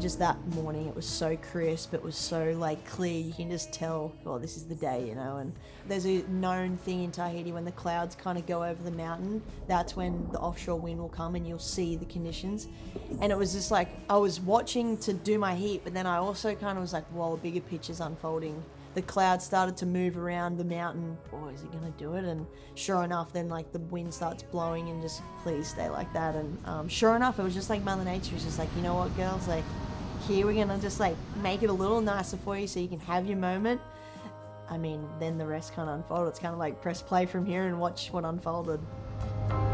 just that morning, it was so crisp, it was so like clear, you can just tell, well, this is the day, you know. And there's a known thing in Tahiti, when the clouds kind of go over the mountain, that's when the offshore wind will come and you'll see the conditions. And it was just like, I was watching to do my heat, but then I also kind of was like, well, the bigger picture's unfolding. The clouds started to move around the mountain. Oh, is it gonna do it? And sure enough, then like the wind starts blowing, and just please stay like that. And sure enough, it was just like Mother Nature was just like, you know what, girls, like here we're gonna just like make it a little nicer for you so you can have your moment. I mean, then the rest kind of unfolded. It's kind of like press play from here and watch what unfolded.